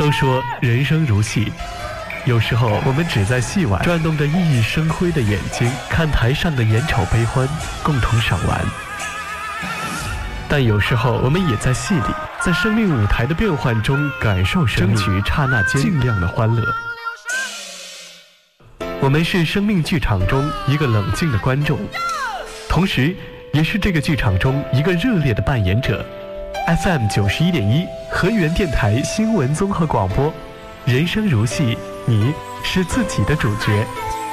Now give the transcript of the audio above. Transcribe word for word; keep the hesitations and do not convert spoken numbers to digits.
都说人生如戏，有时候我们只在戏外转动着熠熠生辉的眼睛，看台上的眼丑悲欢，共同赏玩。但有时候我们也在戏里，在生命舞台的变幻中感受生命，争取刹那间尽量的欢乐。我们是生命剧场中一个冷静的观众，同时也是这个剧场中一个热烈的扮演者。F M 九十一点一河源电台新闻综合广播，人生如戏，你是自己的主角。